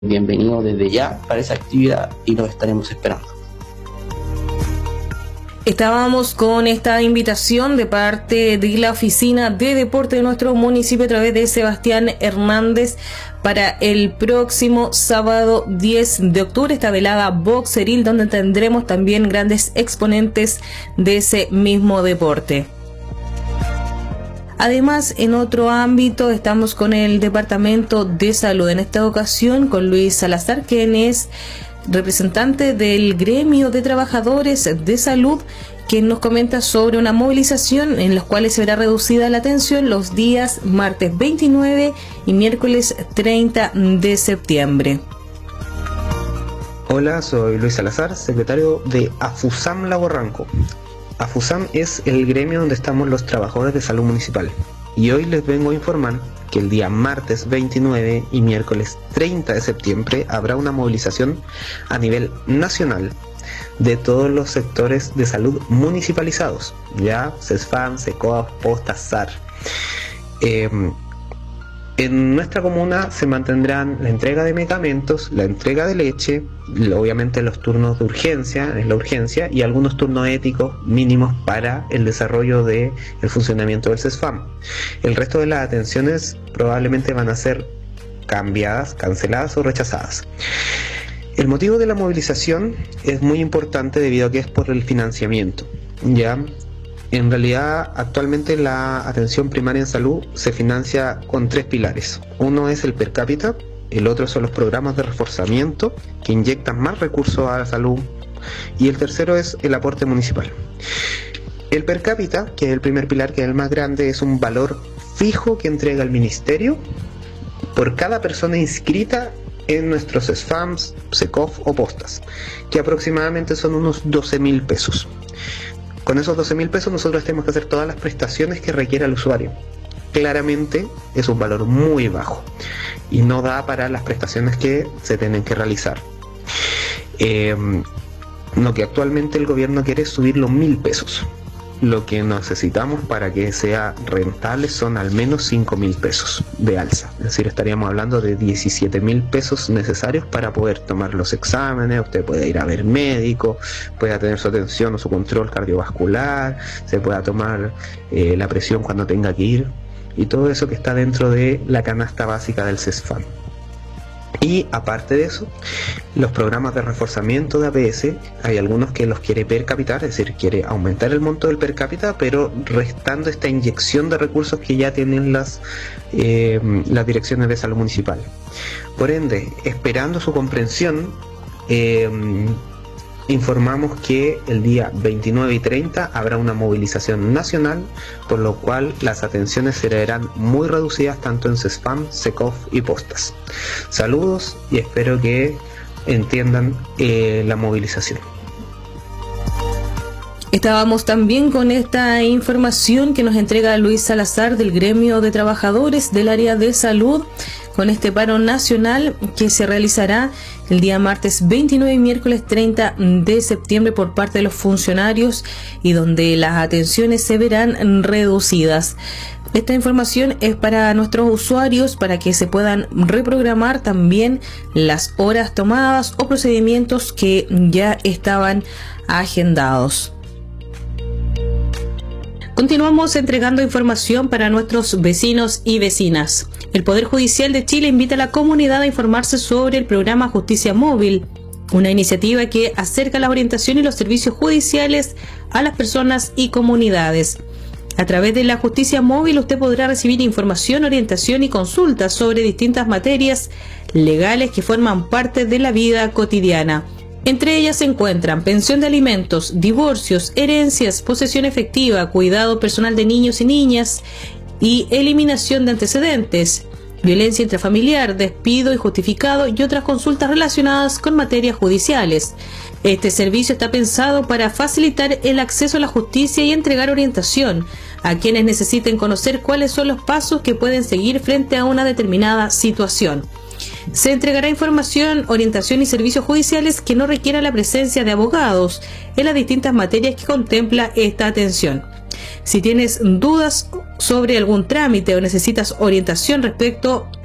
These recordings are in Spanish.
bienvenido desde ya para esa actividad y los estaremos esperando. Estábamos con esta invitación de parte de la Oficina de Deporte de nuestro municipio a través de Sebastián Hernández para el próximo sábado 10 de octubre, esta velada boxeril donde tendremos también grandes exponentes de ese mismo deporte. Además, en otro ámbito estamos con el Departamento de Salud, en esta ocasión con Luis Salazar, quien es representante del gremio de trabajadores de salud, quien nos comenta sobre una movilización en las cuales se verá reducida la atención los días martes 29 y miércoles 30 de septiembre. Hola, soy Luis Salazar, secretario de AFUSAM Lago Ranco. AFUSAM es el gremio donde estamos los trabajadores de salud municipal. Y hoy les vengo a informar que el día martes 29 y miércoles 30 de septiembre habrá una movilización a nivel nacional de todos los sectores de salud municipalizados, ya CESFAM, SECOAF, Postas, SAR. En nuestra comuna se mantendrán la entrega de medicamentos, la entrega de leche, obviamente los turnos de urgencia, es la urgencia, y algunos turnos éticos mínimos para el desarrollo del funcionamiento del CESFAM. El resto de las atenciones probablemente van a ser cambiadas, canceladas o rechazadas. El motivo de la movilización es muy importante debido a que es por el financiamiento, ¿ya? En realidad, actualmente la atención primaria en salud se financia con 3 pilares. Uno es el per cápita, el otro son los programas de reforzamiento que inyectan más recursos a la salud y el tercero es el aporte municipal. El per cápita, que es el primer pilar, que es el más grande, es un valor fijo que entrega el ministerio por cada persona inscrita en nuestros SFAMs, SECOF o Postas, que aproximadamente son unos 12.000 pesos. Con esos 12.000 pesos nosotros tenemos que hacer todas las prestaciones que requiera el usuario. Claramente es un valor muy bajo y no da para las prestaciones que se tienen que realizar. Lo que actualmente el gobierno quiere es subir los 1.000 pesos. Lo que necesitamos para que sea rentable son al menos 5.000 pesos de alza. Es decir, estaríamos hablando de 17.000 pesos necesarios para poder tomar los exámenes. Usted puede ir a ver médico, pueda tener su atención o su control cardiovascular, se pueda tomar la presión cuando tenga que ir, y todo eso que está dentro de la canasta básica del CESFAM. Y aparte de eso, los programas de reforzamiento de APS, hay algunos que los quiere per cápita, es decir, quiere aumentar el monto del per cápita, pero restando esta inyección de recursos que ya tienen las direcciones de salud municipal. Por ende, esperando su comprensión, informamos que el día 29 y 30 habrá una movilización nacional, por lo cual las atenciones serán muy reducidas tanto en CESFAM, SECOF y Postas. Saludos y espero que entiendan la movilización. Estábamos también con esta información que nos entrega Luis Salazar del gremio de trabajadores del área de salud, con este paro nacional que se realizará el día martes 29 y miércoles 30 de septiembre por parte de los funcionarios y donde las atenciones se verán reducidas. Esta información es para nuestros usuarios para que se puedan reprogramar también las horas tomadas o procedimientos que ya estaban agendados. Continuamos entregando información para nuestros vecinos y vecinas. El Poder Judicial de Chile invita a la comunidad a informarse sobre el programa Justicia Móvil, una iniciativa que acerca la orientación y los servicios judiciales a las personas y comunidades. A través de la Justicia Móvil usted podrá recibir información, orientación y consultas sobre distintas materias legales que forman parte de la vida cotidiana. Entre ellas se encuentran pensión de alimentos, divorcios, herencias, posesión efectiva, cuidado personal de niños y niñas y eliminación de antecedentes, violencia intrafamiliar, despido injustificado y otras consultas relacionadas con materias judiciales. Este servicio está pensado para facilitar el acceso a la justicia y entregar orientación a quienes necesiten conocer cuáles son los pasos que pueden seguir frente a una determinada situación. Se entregará información, orientación y servicios judiciales que no requieran la presencia de abogados en las distintas materias que contempla esta atención. Si tienes dudas sobre algún trámite o necesitas orientación respecto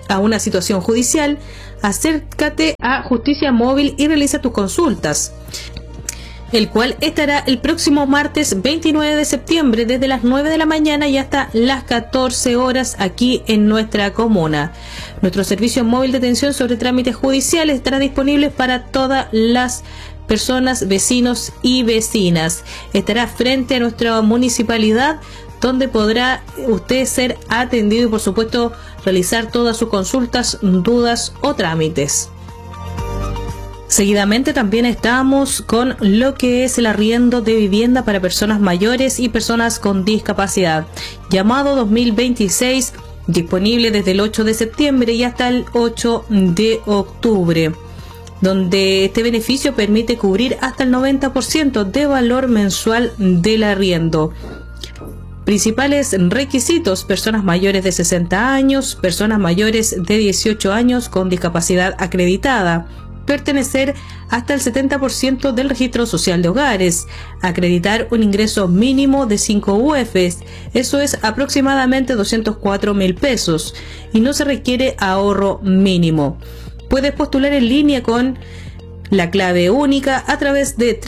a una situación judicial, acércate a Justicia Móvil y realiza tus consultas, el cual estará el próximo martes 29 de septiembre desde las 9 de la mañana y hasta las 14 horas aquí en nuestra comuna. Nuestro servicio móvil de atención sobre trámites judiciales estará disponible para todas las personas, vecinos y vecinas. Estará frente a nuestra municipalidad, donde podrá usted ser atendido y por supuesto realizar todas sus consultas, dudas o trámites. Seguidamente también estamos con lo que es el arriendo de vivienda para personas mayores y personas con discapacidad, llamado 2026, disponible desde el 8 de septiembre y hasta el 8 de octubre, donde este beneficio permite cubrir hasta el 90% de valor mensual del arriendo. Principales requisitos: personas mayores de 60 años, personas mayores de 18 años con discapacidad acreditada, pertenecer hasta el 70% del registro social de hogares, acreditar un ingreso mínimo de 5 UFs, eso es aproximadamente 204.000 pesos, y no se requiere ahorro mínimo. Puedes postular en línea con la clave única a través de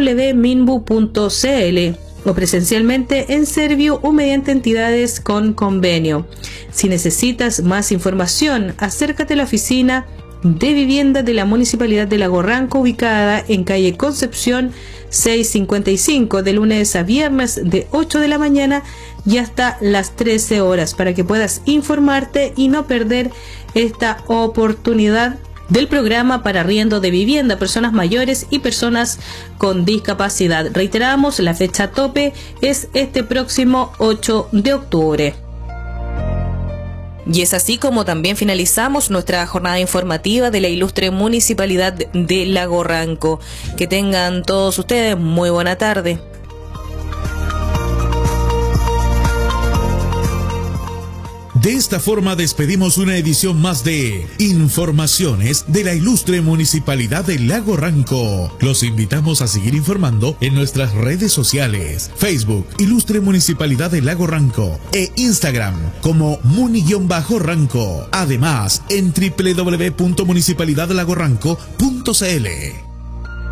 www.minbu.cl o presencialmente en Servio o mediante entidades con convenio. Si necesitas más información, acércate a la oficina de vivienda de la Municipalidad de Lago Ranco, ubicada en calle Concepción 655, de lunes a viernes de 8 de la mañana y hasta las 13 horas, para que puedas informarte y no perder esta oportunidad del programa para arriendo de vivienda a personas mayores y personas con discapacidad. Reiteramos, la fecha tope es este próximo 8 de octubre. Y es así como también finalizamos nuestra jornada informativa de la ilustre Municipalidad de Lago Ranco. Que tengan todos ustedes muy buena tarde. De esta forma despedimos una edición más de Informaciones de la ilustre Municipalidad de Lago Ranco. Los invitamos a seguir informando en nuestras redes sociales: Facebook, Ilustre Municipalidad de Lago Ranco, e Instagram como Muni-Ranco. Además, en www.municipalidadlagoranco.cl.